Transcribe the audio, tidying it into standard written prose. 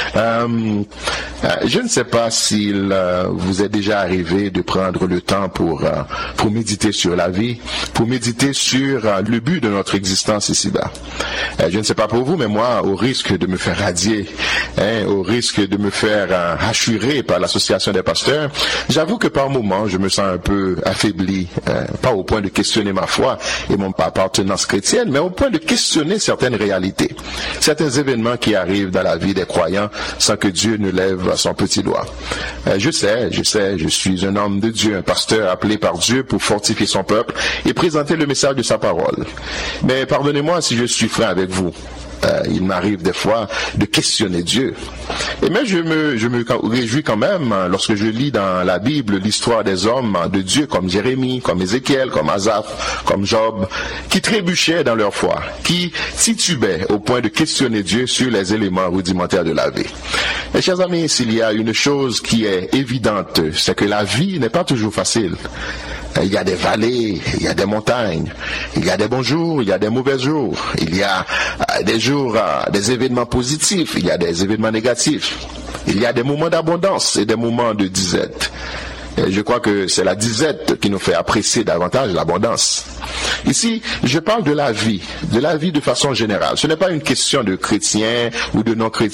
Je ne sais pas s'il vous est déjà arrivé de prendre le temps pour méditer sur la vie, pour méditer sur le but de notre existence ici-bas. Je ne sais pas pour vous, mais moi, au risque de me faire radier, au risque de me faire hachurer par l'association des pasteurs, j'avoue que par moments, je me sens un peu affaibli, pas au point de questionner ma foi et mon appartenance chrétienne, mais au point de questionner certaines réalités, certains événements qui arrivent dans la vie des croyants sans que Dieu ne lève son petit doigt. Je sais, je suis un homme de Dieu, un pasteur appelé par Dieu pour fortifier son peuple et présenter le message de sa parole. Mais pardonnez-moi si je suis franc avec vous. Il m'arrive des fois de questionner Dieu. Et mais je me réjouis quand même lorsque je lis dans la Bible l'histoire des hommes de Dieu comme Jérémie, comme Ézéchiel, comme Asaph, comme Job, qui trébuchaient dans leur foi, qui titubaient au point de questionner Dieu sur les éléments rudimentaires de la vie. Et chers amis, s'il y a une chose qui est évidente, c'est que la vie n'est pas toujours facile. Il y a des vallées, il y a des montagnes, il y a des bons jours, il y a des mauvais jours, il y a des jours, des événements positifs, il y a des événements négatifs, il y a des moments d'abondance et des moments de disette. Et je crois que c'est la disette qui nous fait apprécier davantage l'abondance. Ici, je parle de la vie de façon générale. Ce n'est pas une question de chrétien ou de non-chrétien.